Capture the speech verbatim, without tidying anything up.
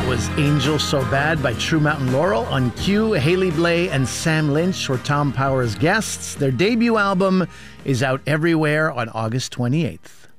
That was Angel So Bad by True Mountain Laurel. On cue, Haley Blay and Sam Lynch were Tom Power's guests. Their debut album is out everywhere on August twenty-eighth.